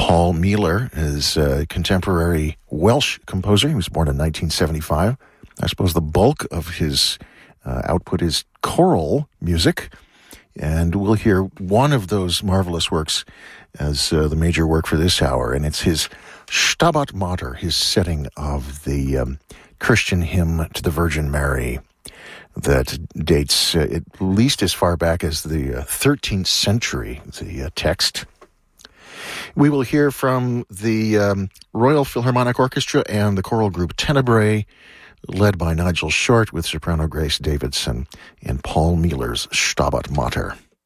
Paul Mueller is a contemporary Welsh composer. He was born in 1975. I suppose the bulk of his output is choral music, and we'll hear one of those marvelous works as the major work for this hour, and it's his Stabat Mater, his setting of the Christian hymn to the Virgin Mary that dates at least as far back as the 13th century, the text. We will hear from the Royal Philharmonic Orchestra and the choral group Tenebrae, led by Nigel Short with soprano Grace Davidson in Paul Mueller's Stabat Mater.